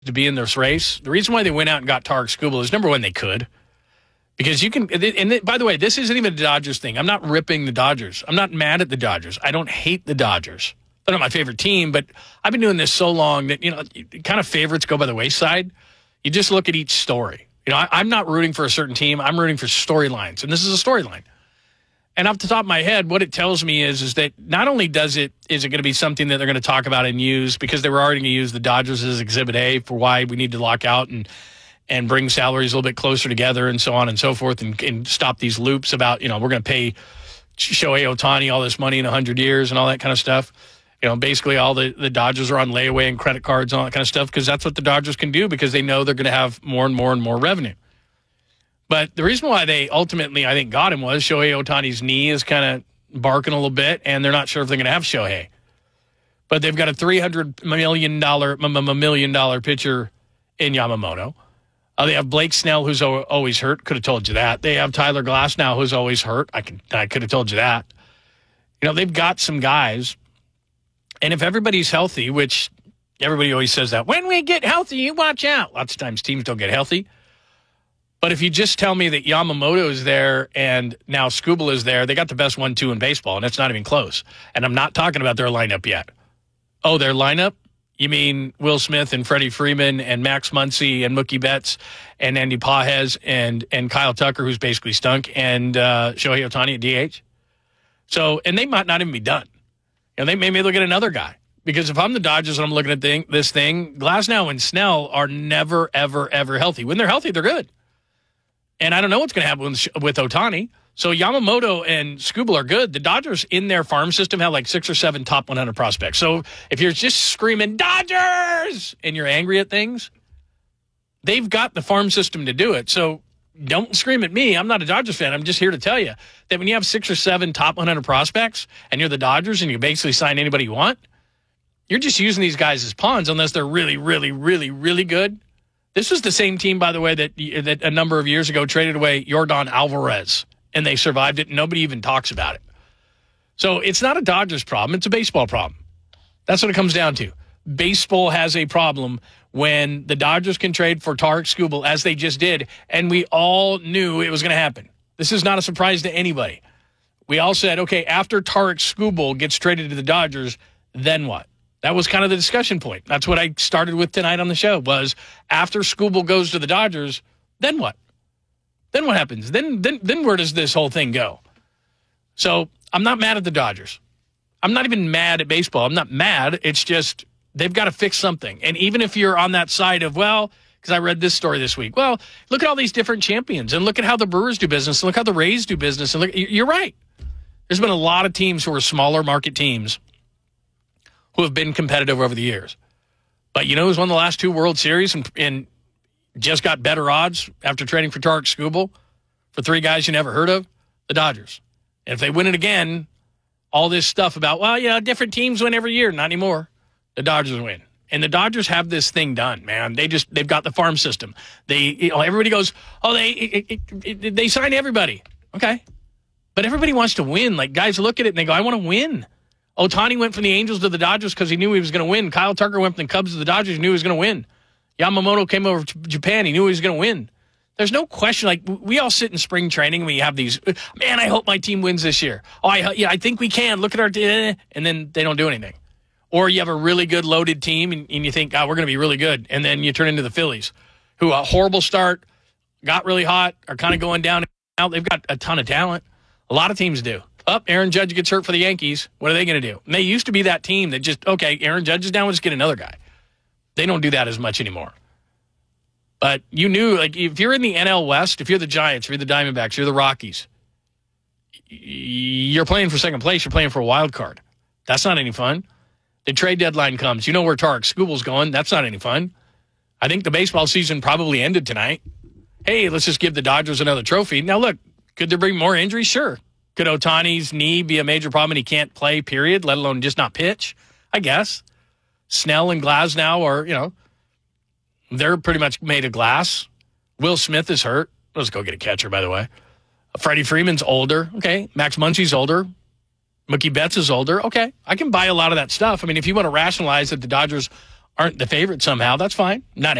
to be in this race. The reason why they went out and got Tarik Skubal is, number one, they could. Because you can, and by the way, this isn't even a Dodgers thing. I'm not ripping the Dodgers. I'm not mad at the Dodgers. I don't hate the Dodgers. They're not my favorite team, but I've been doing this so long that, kind of favorites go by the wayside. You just look at each story. I'm not rooting for a certain team. I'm rooting for storylines, and this is a storyline. And off the top of my head, what it tells me is that not only is it going to be something that they're going to talk about and use, because they were already going to use the Dodgers as Exhibit A for why we need to lock out and bring salaries a little bit closer together and so on and so forth, and stop these loops about, we're going to pay Shohei Ohtani all this money in 100 years and all that kind of stuff. Basically all the Dodgers are on layaway and credit cards and all that kind of stuff, because that's what the Dodgers can do, because they know they're going to have more and more and more revenue. But the reason why they ultimately, I think, got him was Shohei Ohtani's knee is kind of barking a little bit, and they're not sure if they're going to have Shohei. But they've got a $300 million pitcher in Yamamoto. They have Blake Snell, who's always hurt. Could have told you that. They have Tyler Glasnow, who's always hurt. I could have told you that. They've got some guys. And if everybody's healthy, which everybody always says that, when we get healthy, you watch out. Lots of times teams don't get healthy. But if you just tell me that Yamamoto is there and now Skubal is there, they got the best 1-2 in baseball, and it's not even close. And I'm not talking about their lineup yet. Oh, their lineup? You mean Will Smith and Freddie Freeman and Max Muncy and Mookie Betts and Andy Pages and Kyle Tucker, who's basically stunk, and Shohei Ohtani at DH? So, and they might not even be done. They may look at another guy. Because if I'm the Dodgers and I'm looking at this thing, Glasnow and Snell are never, ever, ever healthy. When they're healthy, they're good. And I don't know what's going to happen with Ohtani. So Yamamoto and Skubal are good. The Dodgers in their farm system have like 6 or 7 top 100 prospects. So if you're just screaming, Dodgers, and you're angry at things, they've got the farm system to do it. So don't scream at me. I'm not a Dodgers fan. I'm just here to tell you that when you have 6 or 7 top 100 prospects and you're the Dodgers and you basically sign anybody you want, you're just using these guys as pawns unless they're really, really, really, really good. This was the same team, by the way, that a number of years ago traded away Yordan Alvarez, and they survived it, and nobody even talks about it. So it's not a Dodgers problem. It's a baseball problem. That's what it comes down to. Baseball has a problem when the Dodgers can trade for Tarik Skubal, as they just did, and we all knew it was going to happen. This is not a surprise to anybody. We all said, okay, after Tarik Skubal gets traded to the Dodgers, then what? That was kind of the discussion point. That's what I started with tonight on the show, was after Skubal goes to the Dodgers, then what? Then what happens? Then where does this whole thing go? So I'm not mad at the Dodgers. I'm not even mad at baseball. I'm not mad. It's just they've got to fix something. And even if you're on that side of, well, because I read this story this week, well, look at all these different champions, and look at how the Brewers do business, and look how the Rays do business. And look, you're right. There's been a lot of teams who are smaller market teams who have been competitive over the years. But you know who's won the last 2 World Series and just got better odds after trading for Tarik Skubal for 3 guys you never heard of? The Dodgers. And if they win it again, all this stuff about, well, yeah, different teams win every year. Not anymore. The Dodgers win. And the Dodgers have this thing done, man. They've got the farm system. Everybody goes, oh, they signed everybody. Okay. But everybody wants to win. Like, guys look at it and they go, I want to win. Ohtani went from the Angels to the Dodgers because he knew he was going to win. Kyle Tucker went from the Cubs to the Dodgers. He knew he was going to win. Yamamoto came over to Japan. He knew he was going to win. There's no question. Like, we all sit in spring training and we have these, man, I hope my team wins this year. Oh, I think we can. Look at our team. And then they don't do anything. Or you have a really good loaded team and you think, we're going to be really good. And then you turn into the Phillies, who a horrible start, got really hot, are kind of going down and out. They've got a ton of talent. A lot of teams do. Aaron Judge gets hurt for the Yankees. What are they going to do? And they used to be that team that just, okay, Aaron Judge is down, we'll just get another guy. They don't do that as much anymore. But you knew, like, if you're in the NL West, if you're the Giants, if you're the Diamondbacks, you're the Rockies, you're playing for second place, you're playing for a wild card. That's not any fun. The trade deadline comes. You know where Tarik Skubal's going. That's not any fun. I think the baseball season probably ended tonight. Hey, let's just give the Dodgers another trophy. Now, look, could there be more injuries? Sure. Could Ohtani's knee be a major problem and he can't play, period, let alone just not pitch? I guess. Snell and Glasnow are, they're pretty much made of glass. Will Smith is hurt. Let's go get a catcher, by the way. Freddie Freeman's older. Okay. Max Muncy's older. Mookie Betts is older. Okay. I can buy a lot of that stuff. I mean, if you want to rationalize that the Dodgers aren't the favorite somehow, that's fine. Not